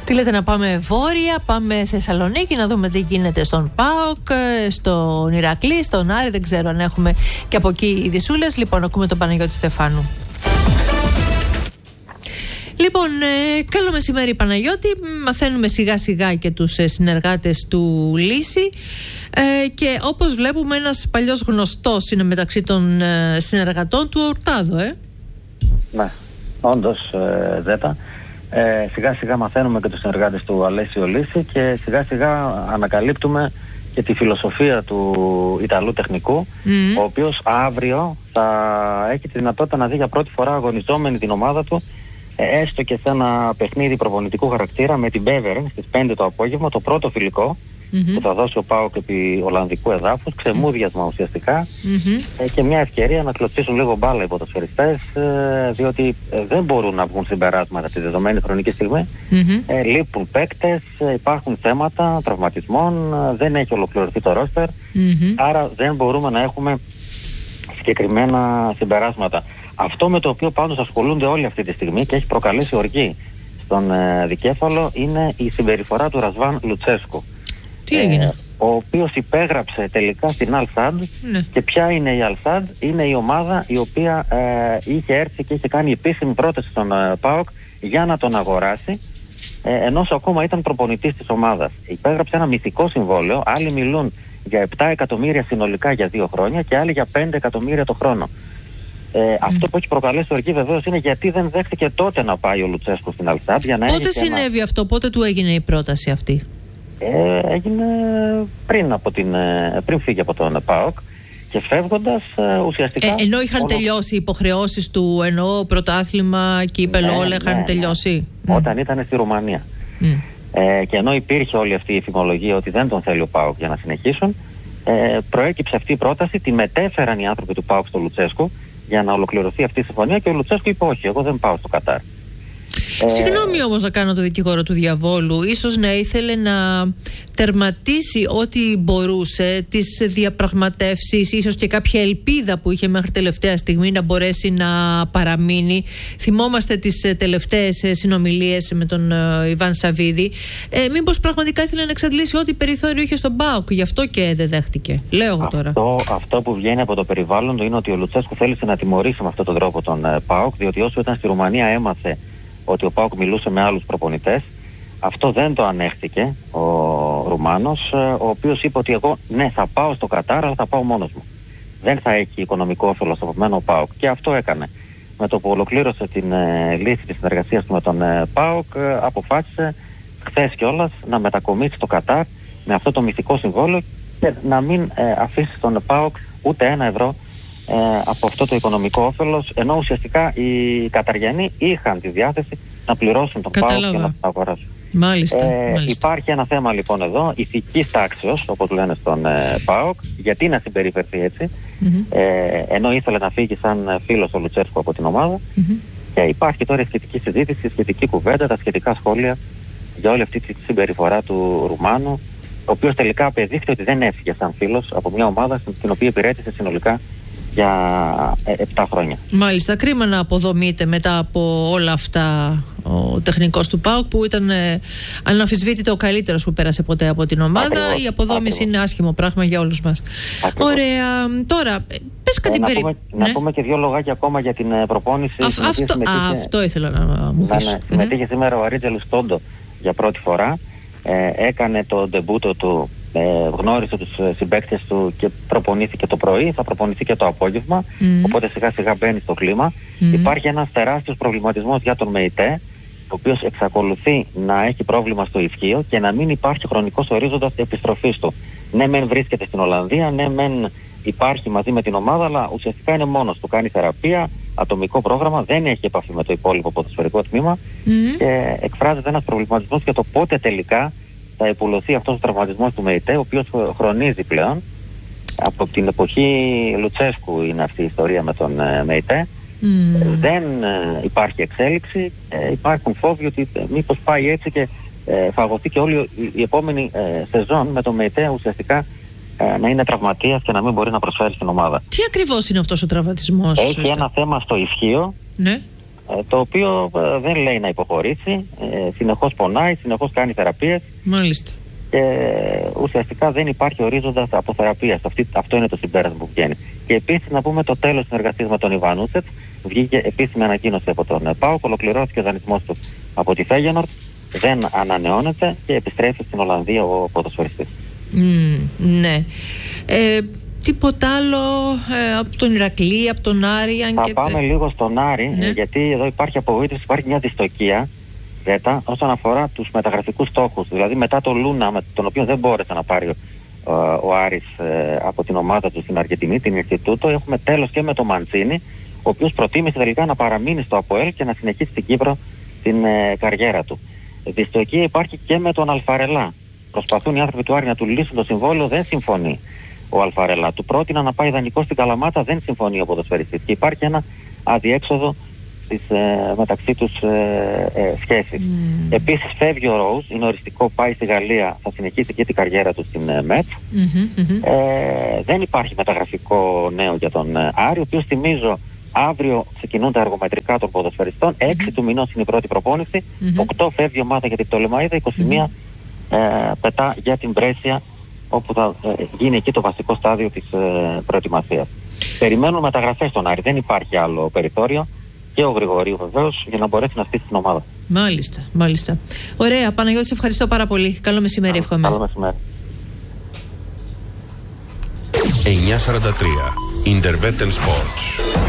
Τι λέτε, να πάμε βόρεια, πάμε Θεσσαλονίκη, να δούμε τι γίνεται στον ΠΑΟΚ, στον Ηρακλή, στον Άρη, δεν ξέρω αν έχουμε και από εκεί ειδισούλες. Λοιπόν, ακούμε τον Παναγιώτη Στεφάνου. Λοιπόν, καλό μεσημέρι Παναγιώτη. Μαθαίνουμε σιγά σιγά και τους συνεργάτες του Λύση και όπως βλέπουμε ένας παλιός γνωστός είναι μεταξύ των συνεργατών του Ορτάδο. Ναι, όντως Δέτα. Σιγά σιγά μαθαίνουμε και τους συνεργάτες του Αλέσιο Λύση και σιγά σιγά ανακαλύπτουμε και τη φιλοσοφία του Ιταλού τεχνικού, ο οποίος αύριο θα έχει τη δυνατότητα να δει για πρώτη φορά αγωνιζόμενη την ομάδα του, έστω και σε ένα παιχνίδι προπονητικού χαρακτήρα με την Beveren στις 5 το απόγευμα, το πρώτο φιλικό που θα δώσει ο ΠΑΟΚ επί Ολλανδικού εδάφους, ξεμούδιασμα ουσιαστικά, και μια ευκαιρία να κλωτσίσουν λίγο μπάλα οι ποδοσφαιριστές, διότι δεν μπορούν να βγουν συμπεράσματα τη δεδομένη χρονική στιγμή. Λείπουν παίκτες, υπάρχουν θέματα τραυματισμών, δεν έχει ολοκληρωθεί το ρόστερ, άρα δεν μπορούμε να έχουμε συγκεκριμένα συμπεράσματα. Αυτό με το οποίο πάντως ασχολούνται όλοι αυτή τη στιγμή και έχει προκαλέσει οργή στον δικέφαλο είναι η συμπεριφορά του Ρασβάν Λουτσέσκου. Τι έγινε? Ο οποίος υπέγραψε τελικά στην Αλ-Σαντ. Και ποια είναι η Αλ-Σαντ? Είναι η ομάδα η οποία είχε έρθει και είχε κάνει επίσημη πρόταση στον ΠΑΟΚ για να τον αγοράσει, ενώ ακόμα ήταν προπονητής της ομάδας. Υπέγραψε ένα μυθικό συμβόλαιο. Άλλοι μιλούν για 7 εκατομμύρια συνολικά για 2 χρόνια και άλλοι για 5 εκατομμύρια το χρόνο. Αυτό που έχει προκαλέσει οργή βεβαίως είναι γιατί δεν δέχτηκε τότε να πάει ο Λουτσέσκου στην Αλ-Σαντ. Πότε συνέβη αυτό, πότε του έγινε η πρόταση αυτή? Έγινε πριν φύγει από τον ΠΑΟΚ και φεύγοντας ουσιαστικά... ενώ είχαν τελειώσει οι υποχρεώσεις του, εννοώ πρωτάθλημα, κύπελλο, όλα είχαν τελειώσει. Όταν ήταν στη Ρουμανία. Και ενώ υπήρχε όλη αυτή η φημολογία ότι δεν τον θέλει ο ΠΑΟΚ για να συνεχίσουν, προέκυψε αυτή η πρόταση, τη μετέφεραν οι άνθρωποι του ΠΑΟΚ στο Λουτσέσκου για να ολοκληρωθεί αυτή η συμφωνία και ο Λουτσέσκου είπε όχι, εγώ δεν πάω στο Κατάρ. Συγγνώμη όμως να κάνω το δικηγόρο του διαβόλου. Ίσως να ήθελε να τερματίσει ό,τι μπορούσε, τις διαπραγματεύσεις, ίσως και κάποια ελπίδα που είχε μέχρι τελευταία στιγμή να μπορέσει να παραμείνει. Θυμόμαστε τις τελευταίες συνομιλίες με τον Ιβάν Σαββίδη. Μήπως πραγματικά ήθελε να εξαντλήσει ό,τι περιθώριο είχε στον ΠΑΟΚ, γι' αυτό και δεν δέχτηκε? Λέω εγώ τώρα. Αυτό που βγαίνει από το περιβάλλον του είναι ότι ο Λουτσέσκου θέλησε να τιμωρήσει με αυτόν τον τρόπο τον ΠΑΟΚ, διότι όσο ήταν στη Ρουμανία έμαθε ότι ο ΠΑΟΚ μιλούσε με άλλους προπονητές. Αυτό δεν το ανέχθηκε ο Ρουμάνος, ο οποίος είπε ότι εγώ ναι θα πάω στο Κατάρ, αλλά θα πάω μόνος μου. Δεν θα έχει οικονομικό όφελος από μένα ο ΠΑΟΚ. Και αυτό έκανε. Με το που ολοκλήρωσε την λύση της συνεργασίας του με τον ΠΑΟΚ, αποφάσισε χθες κιόλας να μετακομίσει στο Κατάρ με αυτό το μυθικό συμβόλαιο και να μην αφήσει τον ΠΑΟΚ ούτε ένα ευρώ από αυτό το οικονομικό όφελος, ενώ ουσιαστικά οι Καταριανοί είχαν τη διάθεση να πληρώσουν τον ΠΑΟΚ και να τον αγοράσουν. Μάλιστα. Υπάρχει ένα θέμα λοιπόν εδώ ηθικής τάξεως, όπως λένε στον ΠΑΟΚ, γιατί να συμπεριφερθεί έτσι, ενώ ήθελε να φύγει σαν φίλος ο Λουτσέσκου από την ομάδα, και υπάρχει τώρα η σχετική συζήτηση, η σχετική κουβέντα, τα σχετικά σχόλια για όλη αυτή τη συμπεριφορά του Ρουμάνου, ο οποίος τελικά απεδείχθηκε ότι δεν έφυγε σαν φίλος από μια ομάδα στην οποία υπηρέτησε συνολικά για 7 χρόνια. Μάλιστα, κρίμα να αποδομείται μετά από όλα αυτά ο τεχνικός του ΠΑΟΚ, που ήταν αναμφισβήτητα ο καλύτερος που πέρασε ποτέ από την ομάδα. Η αποδόμηση είναι άσχημο πράγμα για όλους μας. Ωραία, τώρα πες κάτι να πούμε και 2 λογάκια ακόμα για την προπόνηση. Αυτό ήθελα να μου πεις. Συμμετείχε σήμερα ο Αρίτζελος Τόντο για πρώτη φορά. Έκανε το ντεμπούτο του, γνώρισε τους συμπαίκτες του και προπονήθηκε το πρωί, θα προπονηθεί και το απόγευμα, οπότε σιγά σιγά μπαίνει στο κλίμα. Υπάρχει ένας τεράστιος προβληματισμός για τον ΜΕΙΤΕ, ο οποίος εξακολουθεί να έχει πρόβλημα στο ισχύο και να μην υπάρχει χρονικός ορίζοντας επιστροφής του. Ναι μεν βρίσκεται στην Ολλανδία, ναι μεν υπάρχει μαζί με την ομάδα, αλλά ουσιαστικά είναι μόνος του, κάνει θεραπεία, ατομικό πρόγραμμα, δεν έχει επαφή με το υπόλοιπο ποδοσφαιρικό τμήμα και εκφράζεται ένας προβληματισμός για το πότε τελικά θα υπουλωθεί αυτός ο τραυματισμός του ΜΕΙΤΕ, ο οποίος χρονίζει πλέον. Από την εποχή Λουτσέσκου είναι αυτή η ιστορία με τον ΜΕΙΤΕ. Δεν υπάρχει εξέλιξη, υπάρχουν φόβοι ότι μήπως πάει έτσι και φαγωθεί και όλη η επόμενη σεζόν με τον ΜΕΙΤΕ ουσιαστικά να είναι τραυματίας και να μην μπορεί να προσφέρει στην ομάδα. Τι ακριβώς είναι αυτός ο τραυματισμός? Έχει ένα θέμα στο ισχύο, το οποίο δεν λέει να υποχωρήσει, συνεχώς πονάει, συνεχώς κάνει θεραπείες. Μάλιστα. Και ουσιαστικά δεν υπάρχει ορίζοντας αποθεραπείας. Αυτό είναι το συμπέρασμα που βγαίνει. Και επίσης να πούμε το τέλος συνεργασίας με τον Ιβανούσετς. Βγήκε επίσημη ανακοίνωση από τον ΠΑΟΚ, ολοκληρώθηκε ο δανεισμός του από τη Φέγενορντ, δεν ανανεώνεται και επιστρέφει στην Ολλανδία ο ποδοσφαιριστής. Ναι. Τίποτα άλλο από τον Ηρακλή, από τον Άρη? Θα πάμε λίγο στον Άρη, ναι. Γιατί εδώ υπάρχει απογοήτευση, υπάρχει μια δυστοκία όσον αφορά τους μεταγραφικούς στόχους. Δηλαδή μετά το Λούνα, με τον οποίο δεν μπόρεσε να πάρει ο Άρης από την ομάδα του στην Αργεντινή, την Ινστιτούτο, έχουμε τέλος και με τον Μαντσίνη, ο οποίος προτίμησε τελικά να παραμείνει στο ΑΠΟΕΛ και να συνεχίσει στην Κύπρο την καριέρα του. Δυστοκία υπάρχει και με τον Αλφαρελά. Προσπαθούν οι άνθρωποι του Άρη να του λύσουν το συμβόλαιο, δεν συμφωνεί ο Αλφαρελά. Του πρότεινα να πάει δανεικό στην Καλαμάτα, δεν συμφωνεί ο ποδοσφαιριστής. Και υπάρχει ένα αδιέξοδο μεταξύ τους σχέσεις. Επίσης φεύγει ο Ρόουζ, είναι οριστικό, πάει στη Γαλλία, θα συνεχίσει και την καριέρα του στην ΜΕΤ. Δεν υπάρχει μεταγραφικό νέο για τον Άρη, ο οποίος, θυμίζω, αύριο ξεκινούν τα εργομετρικά των ποδοσφαιριστών, 6 του μηνός είναι η πρώτη προπόνηση, 8 φεύγει η ομάδα για την Πτολεμαΐδα, 21 πετά για την Μπρέσια, όπου θα γίνει εκεί το βασικό στάδιο της προετοιμασίας. Περιμένουν μεταγραφές στον Άρη, δεν υπάρχει άλλο περιθώριο, και ο Γρηγορίου βεβαίως, για να μπορέσει να στήσει την ομάδα. Μάλιστα. Ωραία, Παναγιώτη, σε ευχαριστώ πάρα πολύ. Καλό μεσημέρι, εύχομαι. Καλό μεσημέρι. 9:43 Interveten Sports.